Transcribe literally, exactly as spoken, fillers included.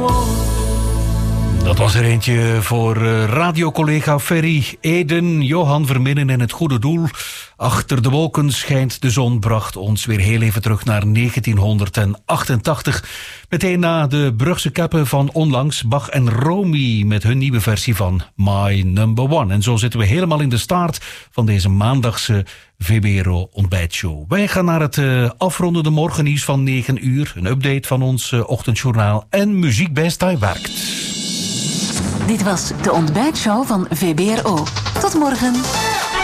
Dat was er eentje voor radiocollega Ferry Eden, Johan Verminnen en het goede doel. Achter de wolken schijnt de zon bracht ons weer heel even terug naar negentienhonderdachtentachtig. Meteen na de Brugse kappen van onlangs, Bach en Romy met hun nieuwe versie van My Number One. En zo zitten we helemaal in de staart van deze maandagse V B R O ontbijtshow. Wij gaan naar het uh, afrondende morgennieuws van negen uur. Een update van ons uh, ochtendjournaal en muziek bij Stij werkt. Dit was de ontbijtshow van V B R O. Tot morgen.